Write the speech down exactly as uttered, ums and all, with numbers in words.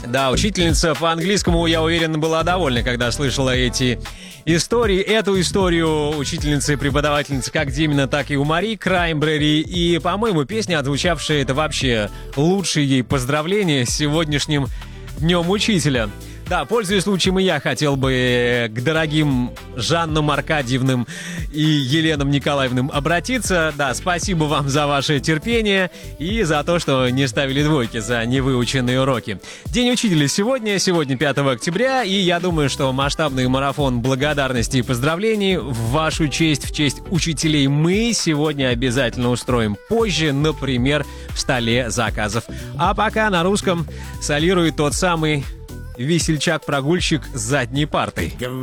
Да, учительница по английскому, я уверен, была довольна, когда слышала эти истории. Эту историю учительницы и преподавательницы как Димина, так и у Мари Краймбрери. И, по-моему, песня, отзвучавшая, это вообще лучшие ей поздравления с сегодняшним Днем Учителя. Да, пользуясь случаем, и я хотел бы к дорогим Жаннам Аркадьевным и Еленам Николаевным обратиться. Да, спасибо вам за ваше терпение и за то, что не ставили двойки за невыученные уроки. День учителя сегодня, сегодня пятого октября, и я думаю, что масштабный марафон благодарности и поздравлений в вашу честь, в честь учителей мы сегодня обязательно устроим позже, например, в столе заказов. А пока на русском солирует тот самый весельчак-прогульщик с задней партой.